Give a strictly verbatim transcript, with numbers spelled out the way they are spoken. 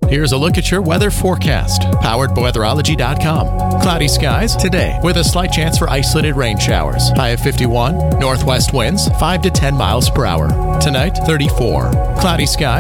Here's a look at your weather forecast, powered by weatherology dot com. Cloudy skies today with a slight chance for isolated rain showers. High of fifty-one. Northwest winds five to ten miles per hour. Tonight, thirty-four. Cloudy skies.